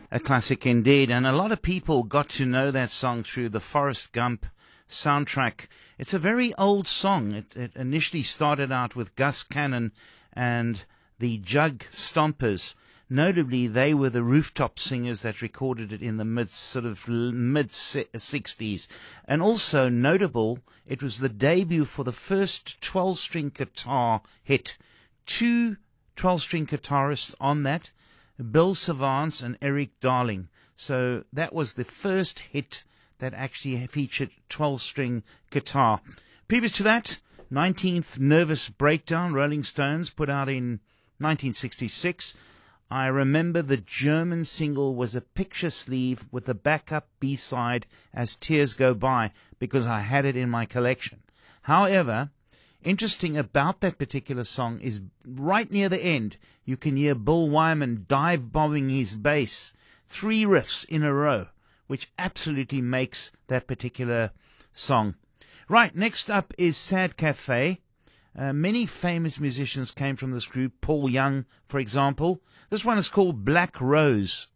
A classic indeed, and a lot of people got to know that song through the Forrest Gump soundtrack. It's a very old song. It initially started out with Gus Cannon and the Jug Stompers. Notably, they were the rooftop singers that recorded it in the mid 60s. And also notable, it was the debut for the first 12-string guitar hit. Two 12-string guitarists on that, Bill Savance and Eric Darling. So that was the first hit that actually featured 12-string guitar. Previous to that, 19th Nervous Breakdown, Rolling Stones, put out in 1966. I remember the German single was a picture sleeve with the backup B-side As Tears Go By, because I had it in my collection. However, interesting about that particular song is right near the end, you can hear Bill Wyman dive-bombing his bass, 3 riffs in a row, which absolutely makes that particular song. Right, next up is Sad Cafe. Many famous musicians came from this group, Paul Young, for example. This one is called Black Rose.